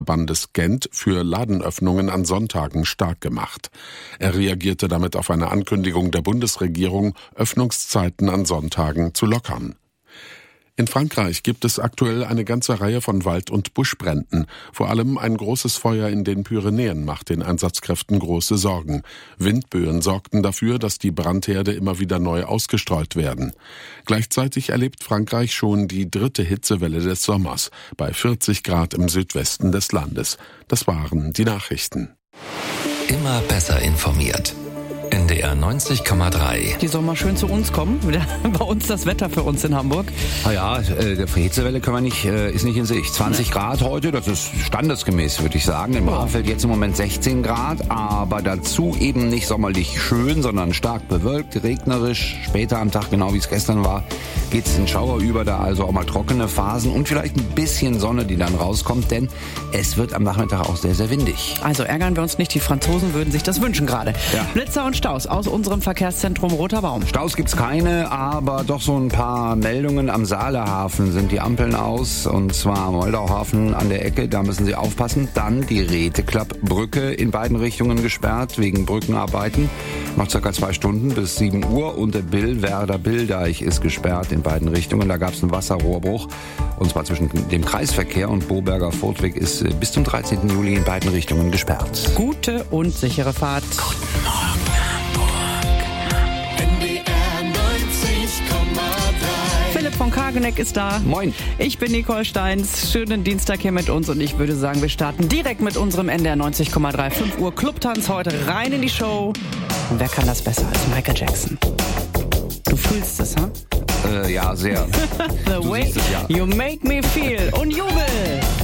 Bandes Gent für Ladenöffnungen an Sonntagen stark gemacht. Er reagierte damit auf eine Ankündigung der Bundesregierung, Öffnungszeiten an Sonntagen zu lockern. In Frankreich gibt es aktuell eine ganze Reihe von Wald- und Buschbränden. Vor allem ein großes Feuer in den Pyrenäen macht den Einsatzkräften große Sorgen. Windböen sorgten dafür, dass die Brandherde immer wieder neu ausgestreut werden. Gleichzeitig erlebt Frankreich schon die 3. Hitzewelle des Sommers bei 40 Grad im Südwesten des Landes. Das waren die Nachrichten. Immer besser informiert. NDR 90,3. Die soll mal schön zu uns kommen. Bei uns das Wetter für uns in Hamburg. Der Hitzewelle können wir nicht, ist nicht in Sicht. 20 Grad heute, das ist standesgemäß, würde ich sagen. Im Havelfeld jetzt im Moment 16 Grad, aber dazu eben nicht sommerlich schön, sondern stark bewölkt, regnerisch. Später am Tag, genau wie es gestern war, geht es in Schauer über, da also auch mal trockene Phasen und vielleicht ein bisschen Sonne, die dann rauskommt, denn es wird am Nachmittag auch sehr, sehr windig. Also ärgern wir uns nicht, die Franzosen würden sich das wünschen gerade. Ja. Blitzer und Staus aus unserem Verkehrszentrum Roter Baum. Staus gibt's keine, aber doch so ein paar Meldungen. Am Saalehafen sind die Ampeln aus, und zwar am Moldauhafen an der Ecke, da müssen Sie aufpassen. Dann die Räteklappbrücke in beiden Richtungen gesperrt, wegen Brückenarbeiten. Noch ca. 2 Stunden bis 7 Uhr. Und der Billwerder Billdeich ist gesperrt in beiden Richtungen. Da gab es einen Wasserrohrbruch. Und zwar zwischen dem Kreisverkehr und Boberger Fortweg ist bis zum 13. Juli in beiden Richtungen gesperrt. Gute und sichere Fahrt. Guten Morgen, NDR 90,3. Philipp von Kageneck ist da. Moin. Ich bin Nicole Steins. Schönen Dienstag hier mit uns und ich würde sagen, wir starten direkt mit unserem NDR 90,3 5 Uhr Clubtanz heute rein in die Show. Und wer kann das besser als Michael Jackson? Du fühlst es, ha? Ja, sehr. The way siehst es, ja. you make me feel. Und Jubel!